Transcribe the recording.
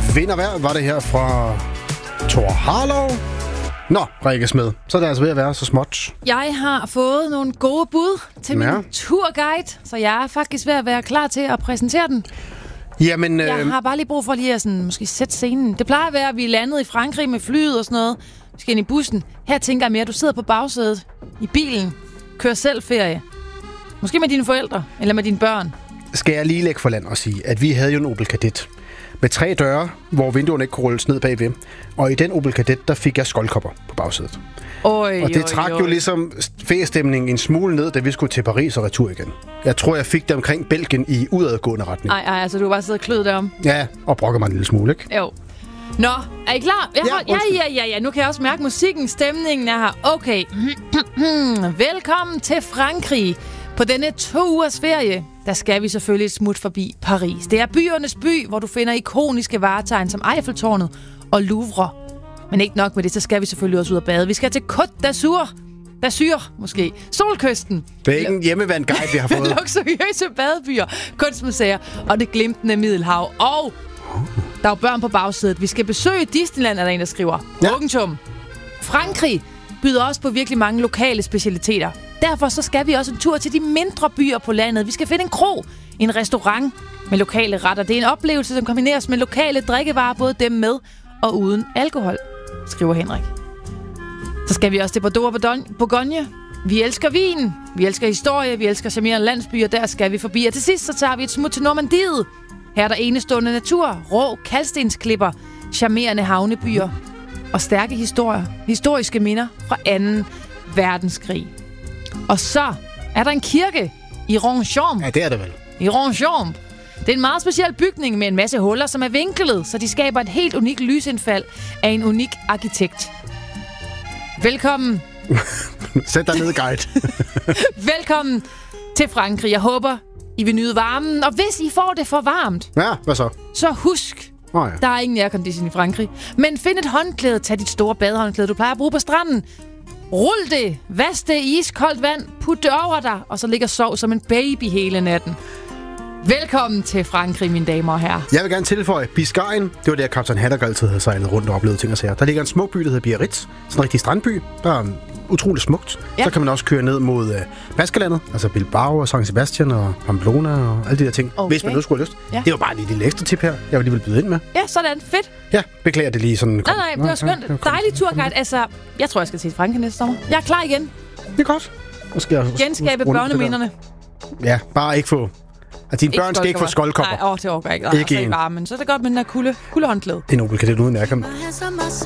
Vintervejr var det her fra Thor Harlow. Nå, Rikke Smed, så er det altså ved at være så småt. Jeg har fået nogle gode bud til min turguide, så jeg er faktisk ved at være klar til at præsentere den. Jamen, jeg har bare lige brug for lige at sådan, måske sætte scenen. Det plejer at være, at vi er landet i Frankrig med flyet og sådan noget. Vi skal ind i bussen. Her tænker jeg mere, at du sidder på bagsædet i bilen, kører selv ferie. Måske med dine forældre, eller med dine børn. Skal jeg lige lægge for land og sige, at vi havde jo en Opel Kadett med 3 døre, hvor vinduerne ikke kunne rulles ned bagved. Og i den Opel Kadett, der fik jeg skoldkopper på bagsædet. Og det trak jo ligesom feriestemningen en smule ned, da vi skulle til Paris og retur igen. Jeg tror, jeg fik det omkring Belgien i udadgående retning. Ej, altså du var bare siddet og klød derom. Ja, og brokker mig en lille smule, ikke? Jo. Nå, er I klar? Ja. Nu kan jeg også mærke musikken, stemningen er her. Okay. Velkommen til Frankrig. På denne 2 ugers ferie, der skal vi selvfølgelig et smut forbi Paris. Det er byernes by, hvor du finder ikoniske varetegn som Eiffeltårnet og Louvre. Men ikke nok med det, så skal vi selvfølgelig også ud og bade. Vi skal til Côte d'Azur, måske. Solkysten. Det er ikke en hjemmeværende guide, vi har fået. Luksuriøse badebyer, kunstmuseer og det glimtende Middelhav. Og der er jo børn på bagsædet. Vi skal besøge Disneyland, er der en, der skriver. Punktum. Frankrig byder også på virkelig mange lokale specialiteter. Derfor så skal vi også en tur til de mindre byer på landet. Vi skal finde en kro, en restaurant med lokale retter. Det er en oplevelse, som kombineres med lokale drikkevarer, både dem med og uden alkohol, skriver Henrik. Så skal vi også til Bordeaux og Bourgogne. Vi elsker vin, vi elsker historie, vi elsker charmerende landsbyer. Der skal vi forbi. Og til sidst så tager vi et smut til Normandiet. Her er der enestående natur, rå kalkstensklipper, charmerende havnebyer og stærke historiske minder fra 2. verdenskrig. Og så er der en kirke i Ronchamp. Ja, det er det vel. I Ronchamp. Det er en meget speciel bygning med en masse huller, som er vinklet, så de skaber et helt unikt lysindfald af en unik arkitekt. Velkommen. Sæt dig ned, guide. Velkommen til Frankrig. Jeg håber, I vil nyde varmen. Og hvis I får det for varmt, ja, hvad så? Så husk, der er ingen aircondition i Frankrig. Men find et håndklæde, tag dit store badehåndklæde, du plejer at bruge på stranden. Rul det, vask det i iskoldt vand, put det over dig, og så ligger sov som en baby hele natten. Velkommen til Frankrig, mine damer og herrer. Jeg vil gerne tilføje, Biscayen, det var der Kaptajn Haddock altid havde sejlet rundt og oplevet ting og sager. Der ligger en smuk by, der hedder Biarritz, sådan en rigtig strandby, der er utroligt smukt. Ja. Så kan man også køre ned mod Baskerlandet, altså Bilbao og San Sebastian og Pamplona og alle de der ting, hvis man nu skulle have lyst. Ja. Det var bare lige et lille ekstra tip her, jeg vil lige byde ind med. Ja, sådan. Fedt. Ja, beklager det lige sådan. Nej, det var skønt. Dejlig turguide. Altså, jeg tror, jeg skal til Frankrig næste sommer. Jeg er klar igen. Det er godt. Genskabe børneminderne. Ja, bare ikke få... Altså, dine børn skal ikke få skoldkopper. Nej, det overgår ikke. Ikke en. Så er det godt med den her kuldehåndklæde. Det er Opel Kadett uden nærkamp.